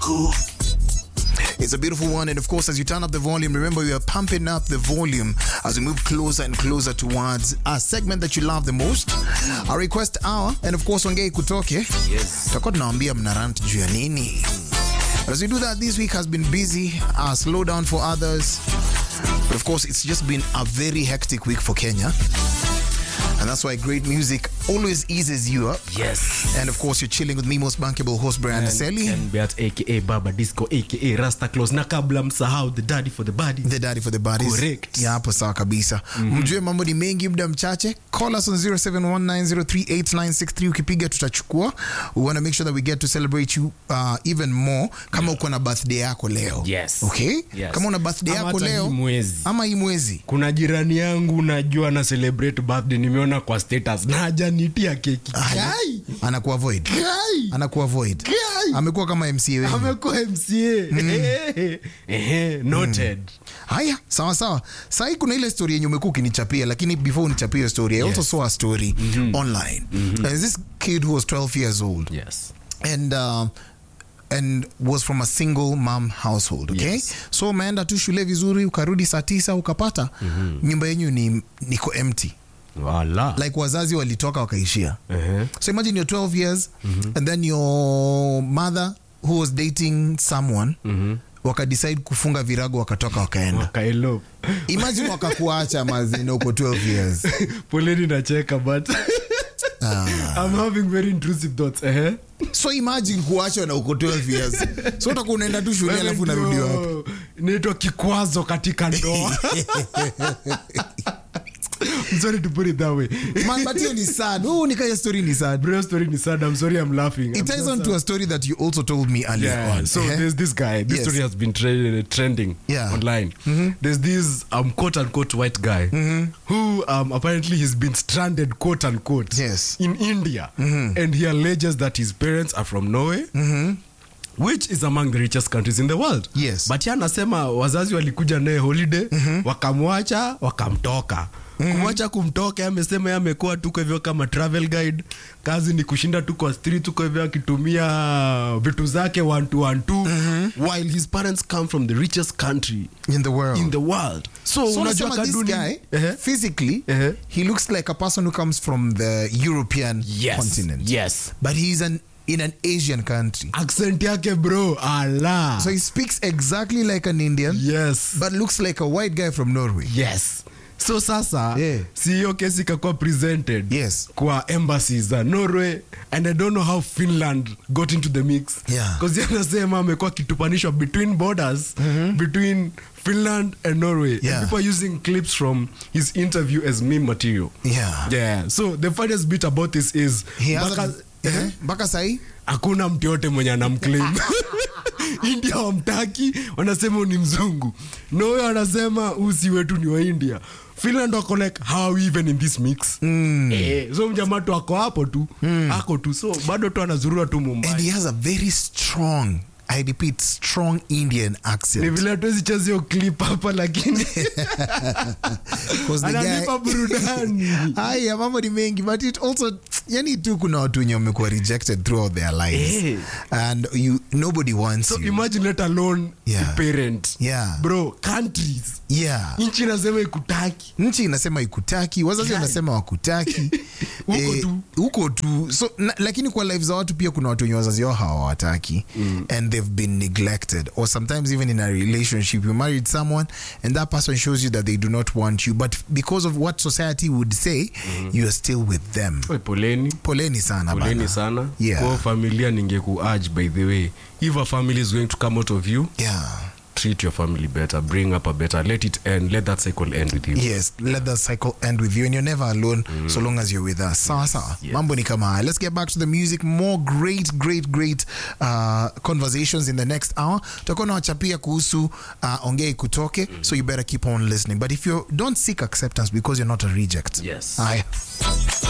It's a beautiful one, and of course, as you turn up the volume, remember we are pumping up the volume as we move closer and closer towards a segment that you love the most, our request hour, and of course, Ongei Kutoke. Yes. Tutakuwa tunaambia mnarant juu ya nini. But as we do that, this week has been busy, slow down for others, but of course, it's just been a very hectic week for Kenya. And that's why great music always eases you up. Yes. And of course, you're chilling with me, most bankable host, Brian Aseli. And Beat, a.k.a. Baba Disco, a.k.a. Rasta Claus. Na kabla msahau, the daddy for the body. The daddy for the bodies. Correct. Ya, hapo sawa kabisa. Mjue mambo ni mengi muda mchache. Call us on 0719038963. Ukipiga tutachukua. We want to make sure that we get to celebrate you even more. Kama uko na birthday yako leo. Yes. Okay? Yes. Kama una birthday yako leo. Ama hii mwezi. Kuna jirani yangu najua na celebrate birthday. Nimeona kwa status na hajanitia keki. Kai. Anakuavoid. Anakuavoid. Amekuwa kama MCA wewe. Amekuwa MCA. Noted. Haya, sawa sawa. Sasa kuna ile story yenye umekuwa ukinichapia, lakini before unichapie hiyo story, I also saw a story online. There's this kid who was 12 years old. Yes. And was from a single mom household, okay? Yes. So umeenda tu shule vizuri, ukarudi saa 9 ukapata nyumba yenyu niko empty. Wala. Like wazazi walitoka wakaishia. So imagine you're 12 years and then your mother who was dating someone wakadecide kufunga virago wakatoka wakaenda. Wakaelo. Imagine wakakuacha mazina uko 12 years. Poleni nacheka but I'm having very intrusive thoughts. So imagine kuacha na uko 12 years. So utakuwa unaenda tu shule alafu unarudi wapi? Inaitwa kikwazo katika ndoa. I'm sorry to put it that way. Man, but you is sad. Oh, Nikaya story is sad. Bro, story is sad. I'm sorry, I'm laughing. It ties on to a story that you also told me earlier on. So there's this guy. This story has been trending online. There's this quote-unquote white guy who apparently he's been stranded, quote-unquote, in India. And he alleges that his parents are from Norway. Which is among the richest countries in the world. Yes. But anasema wazazi walikuja naye holiday, wakamwacha, wakamtoka. Kumtoka amesema amekuwa tu kwa hivyo kama travel guide. Kazi ni kushinda tu kwa street tu kwa hivyo akitumia vitu zake 1 while his parents come from the richest country in the world. So unajua kaduni guy physically he looks like a person who comes from the European continent. Yes. But he's in an Asian country. Accent yake bro, Allah. So he speaks exactly like an Indian. Yes. But looks like a white guy from Norway. Yes. So sasa, si hiyo kesi ikakuwa presented kwa embassies za Norway, and I don't know how Finland got into the mix. Because yanasema amekuwa kitupanishwa between borders, between Finland and Norway. And people are using clips from his interview as meme material. So the funniest bit about this is Baka sai hakuna mtu yote mwenye anamclaim. India wamtaki, wanasema ni mzungu. Norway wanasema usi wetu ni wa India. Finland wako like, how are we even in this mix? So mjamaa tu ako hapo tu. Ako tu. So bado tu anazurura tu Mumbai. And he has a very strong, I repeat, strong Indian accent. Ni vile tuwezi cheza hiyo clip hapa lakini ananipa burudani. Haya mambo ni mengi, but it also yani tu kuna watu wenye wamekuwa rejected throughout their lives. And nobody wants so you. Imagine let alone the parent. Bro, countries. Nchi inasema ikutaki. Wazazi wanasema wakutaki. Huko tu. So lakini kwa lives za watu pia kuna watu wenye wazazi wao hawataki. And they've been neglected. Or sometimes even in a relationship, you married someone and that person shows you that they do not want you. But because of what society would say, you are still with them. Poleni sana. Poleni sana. Kwa familia ningekuurge, by the way, if a family is going to come out of you, treat your family better, bring up a better, let it end, let that cycle end with you. Yes, let that cycle end with you, and you're never alone so long as you're with us. Sawa. Mambo ni kama. Let's get back to the music. More great conversations in the next hour. Tutakuwa nawachapia kuhusu Ongei Kutoke, so you better keep on listening. But if you don't seek acceptance because you're not a reject. Yes. Aye.